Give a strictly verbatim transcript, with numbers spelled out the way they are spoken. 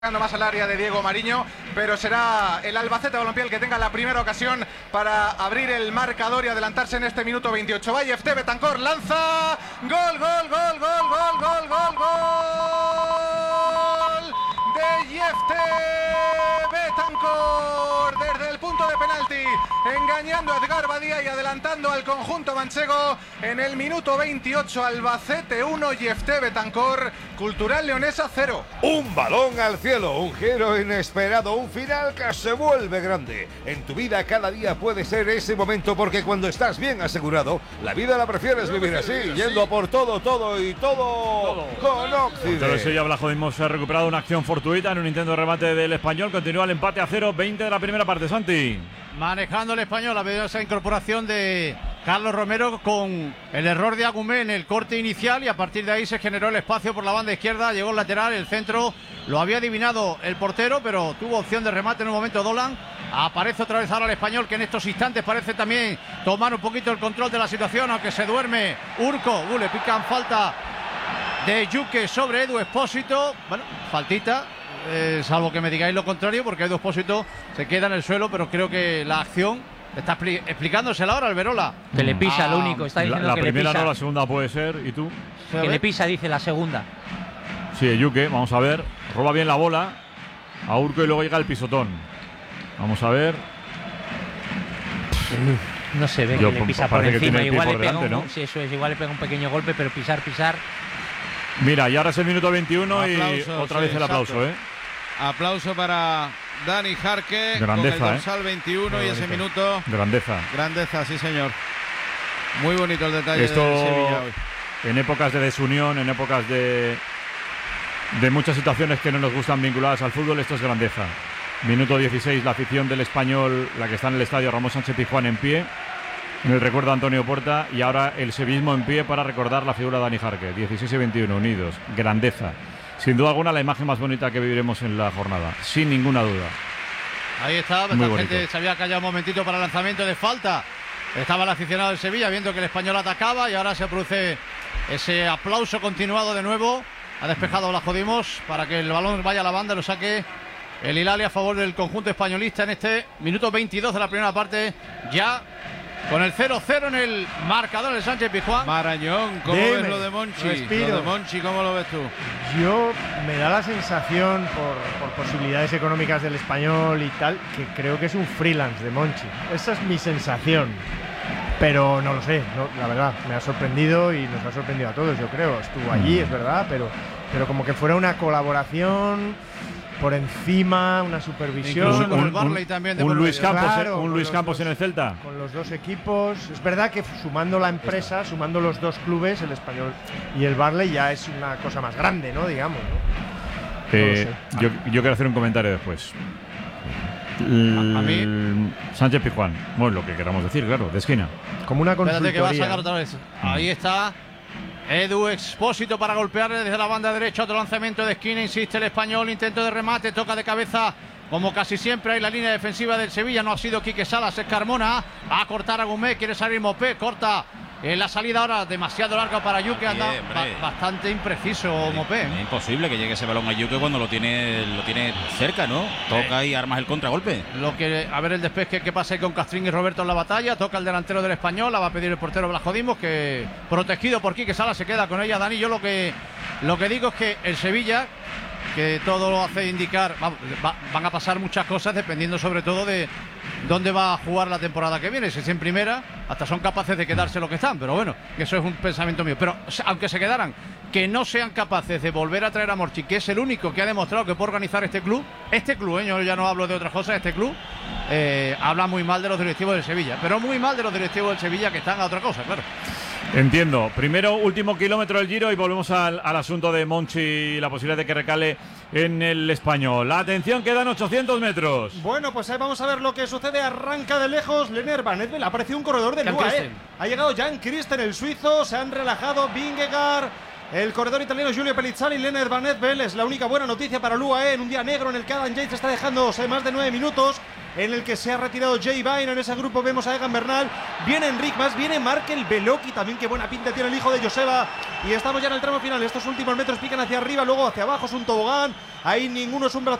Más al área de Diego Mariño, pero será el Albacete Balompié el que tenga la primera ocasión para abrir el marcador y adelantarse en este minuto veintiocho. Va Yefté Betancor, lanza, gol, gol, gol, gol, gol, gol, gol, gol de Yefté Betancor desde el punto de penalti, engañando a Edgar Badía y adelantando al conjunto manchego en el minuto veintiocho. Albacete uno, Yefté Betancor, Cultural Leonesa cero. Un balón al cielo, un giro inesperado, un final que se vuelve grande. En tu vida cada día puede ser ese momento, porque cuando estás bien asegurado, la vida la prefieres vivir así, yendo por todo, todo y todo, todo. Con Occident. Pero eso ya Blajo se ha recuperado una acción fortuita en un intento de remate del Español. Continúa el empate a cero, veinte de la primera parte, Santi. Manejando el Español, ha habido esa incorporación de Carlos Romero con el error de Agumé en el corte inicial y a partir de ahí se generó el espacio por la banda izquierda, llegó el lateral, el centro lo había adivinado el portero, pero tuvo opción de remate en un momento Dolan. Aparece otra vez ahora el Español, que en estos instantes parece también tomar un poquito el control de la situación, aunque se duerme Urco. Uh, le pican falta de Yuque sobre Edu Expósito. Bueno, faltita. Eh, salvo que me digáis lo contrario, porque Edu Expósito se queda en el suelo, pero creo que la acción está expli explicándosela ahora Alberola. Que le pisa, ah, lo único. Está diciendo la, la que primera le pisa. no, la segunda puede ser. ¿Y tú? Que le pisa, dice la segunda. Sí, Yuque, vamos a ver. Roba bien la bola a Urco y luego llega el pisotón. Vamos a ver. No se ve Yo, que le pisa por parece que encima. tiene el pie Igual por le pega delante, un, ¿no? sí, eso es, igual le pega un pequeño golpe, pero pisar, pisar. Mira, y ahora es el minuto veintiuno y Aplauso, otra sí, vez el aplauso, exacto. ¿eh? Aplauso para Dani Jarque Grandeza, con el dorsal ¿eh? veintiuno y ese Bonito. minuto. Grandeza. Grandeza, sí señor. Muy bonito el detalle Esto de Sevilla hoy. en épocas de desunión, en épocas de de muchas situaciones que no nos gustan vinculadas al fútbol, esto es grandeza. Minuto dieciséis, la afición del Español, la que está en el estadio Ramón Sánchez Pizjuán, en pie, en el recuerdo a Antonio Porta, y ahora el sevillismo en pie para recordar la figura de Dani Jarque. dieciséis y veintiuno, unidos, grandeza. Sin duda alguna la imagen más bonita que viviremos en la jornada, sin ninguna duda. Ahí está, Muy esta gente bonito. se había callado un momentito para el lanzamiento de falta. Estaba el aficionado del Sevilla viendo que el Español atacaba y ahora se produce ese aplauso continuado de nuevo. Ha despejado Blajo Dimos para que el balón vaya a la banda y lo saque el Hilalia a favor del conjunto españolista en este minuto veintidós de la primera parte. Ya con el cero cero en el marcador del Sánchez Pizjuán. Marañón, ¿cómo Dime, ves lo de Monchi? respiro. Lo de Monchi, ¿cómo lo ves tú? Yo me da la sensación, por, por posibilidades económicas del Español y tal, que creo que es un freelance de Monchi. Esa es mi sensación. Pero no lo sé, no, la verdad, me ha sorprendido y nos ha sorprendido a todos, yo creo. Estuvo allí, es verdad, pero, pero como que fuera una colaboración por encima, una supervisión. Incluso con Un- el Barley también de un por Luis medio. Campos, Claro, ¿eh? un con Luis los Campos dos. en el Celta. Con los dos equipos. Es verdad que sumando la empresa, sumando los dos clubes, el Español y el Barley, ya es una cosa más grande, ¿no? Digamos, ¿no? Eh, No lo yo, yo quiero hacer un comentario después. a mí- Sánchez Pizjuán, bueno, lo que queramos decir, claro, de esquina. Como una Espérate consultoría. que va a sacar otra vez. Ahí está Edu Expósito para golpear desde la banda derecha. Otro lanzamiento de esquina, insiste el Español. Intento de remate, toca de cabeza. Como casi siempre hay la línea defensiva del Sevilla. No ha sido Quique Salas, es Carmona. Va a cortar a Gumé, quiere salir Mopé, corta. En la salida ahora demasiado larga para Yuque, anda Bien, ba- hombre. bastante impreciso Mopé. Es imposible que llegue ese balón a Yuque cuando lo tiene lo tiene cerca, ¿no? Toca y armas el contragolpe. Lo que, a ver el despeje que pasa ahí con Castrín y Roberto en la batalla. Toca el delantero del Español, la va a pedir el portero Blajo Dimos, que protegido por Quique Sala se queda con ella. Dani, yo lo que lo que digo es que el Sevilla, que todo lo hace indicar, va- va- van a pasar muchas cosas dependiendo sobre todo de dónde va a jugar la temporada que viene. Si es en primera, hasta son capaces de quedarse lo que están, pero bueno, que eso es un pensamiento mío. Pero aunque se quedaran, que no sean capaces de volver a traer a Morchi, que es el único que ha demostrado que puede organizar este club, este club, ¿eh? Yo ya no hablo de otras cosas, este club eh, habla muy mal de los directivos del Sevilla, pero muy mal de los directivos del Sevilla que están a otra cosa, claro. Entiendo. Primero, último kilómetro del Giro y volvemos al, al asunto de Monchi y la posibilidad de que recale en el Español. Atención, quedan ochocientos metros. Bueno, pues ahí vamos a ver lo que sucede. Arranca de lejos Lener Van Edvel. Ha aparecido un corredor de Jan Lua, Christen. ¿eh? Ha llegado Jan Christen, el suizo. Se han relajado Vingegaard el corredor italiano Giulio Pellizzani y Lennart Van Evel. Es la única buena noticia para el U A E en un día negro en el que Adam Yates está dejándose más de nueve minutos, en el que se ha retirado Jay Vine. En ese grupo vemos a Egan Bernal, viene Enric Mas, viene Markel Beloki también, qué buena pinta tiene el hijo de Joseba. Y estamos ya en el tramo final, estos últimos metros pican hacia arriba, luego hacia abajo, es un tobogán, ahí ninguno es un